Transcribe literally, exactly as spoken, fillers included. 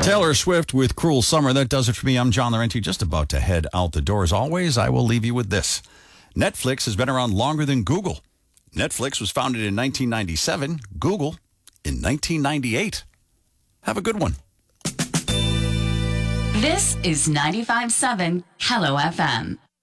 Taylor Swift with Cruel Summer. That does it for me. I'm John Laurenti, just about to head out the door. As always, I will leave you with this. Netflix has been around longer than Google. Netflix was founded in nineteen ninety-seven, Google in nineteen ninety-eight. Have a good one. This is ninety-five point seven Hello F M.